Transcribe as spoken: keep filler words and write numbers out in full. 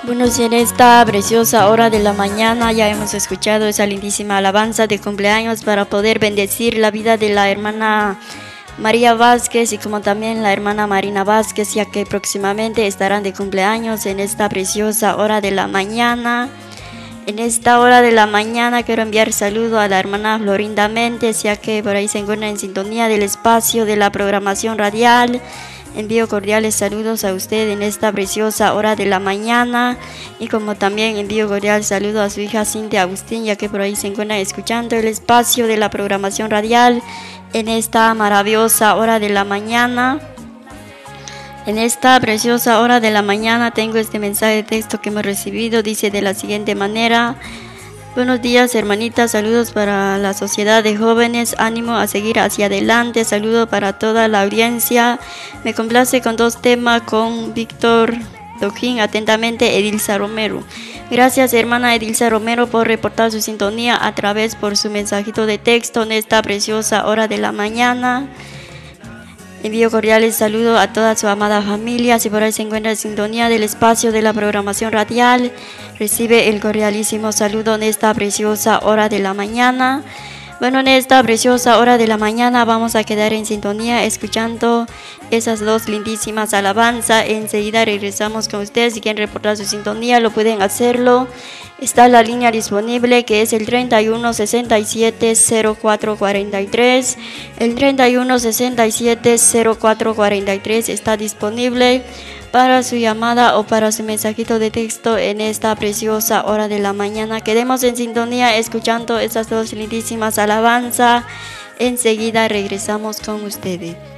Bueno, si en esta preciosa hora de la mañana ya hemos escuchado esa lindísima alabanza de cumpleaños para poder bendecir la vida de la hermana María Vázquez y como también la hermana Marina Vázquez, ya que próximamente estarán de cumpleaños en esta preciosa hora de la mañana. En esta hora de la mañana quiero enviar saludo a la hermana Florinda Méndez, ya que por ahí se encuentra en sintonía del espacio de la programación radial. Envío cordiales saludos a usted en esta preciosa hora de la mañana y como también envío cordial saludo a su hija Cintia Agustín, ya que por ahí se encuentra escuchando el espacio de la programación radial en esta maravillosa hora de la mañana. En esta preciosa hora de la mañana tengo este mensaje de texto que hemos recibido, dice de la siguiente manera: buenos días hermanitas, saludos para la sociedad de jóvenes, ánimo a seguir hacia adelante, saludo para toda la audiencia. Me complace con dos temas con Víctor Dojín, atentamente Edilza Romero. Gracias hermana Edilza Romero por reportar su sintonía a través por su mensajito de texto en esta preciosa hora de la mañana. Envío cordiales saludos a toda su amada familia. Si por ahí se encuentra en sintonía del espacio de la programación radial, recibe el cordialísimo saludo en esta preciosa hora de la mañana. Bueno, en esta preciosa hora de la mañana vamos a quedar en sintonía escuchando esas dos lindísimas alabanzas. Enseguida regresamos con ustedes. Si quieren reportar su sintonía, lo pueden hacerlo. Está la línea disponible que es el treinta y uno sesenta y siete cero cuatro cuarenta y tres. El treinta y uno sesenta y siete cero cuatro cuarenta y tres está disponible para su llamada o para su mensajito de texto en esta preciosa hora de la mañana. Quedemos en sintonía escuchando esas dos lindísimas alabanzas. Enseguida regresamos con ustedes.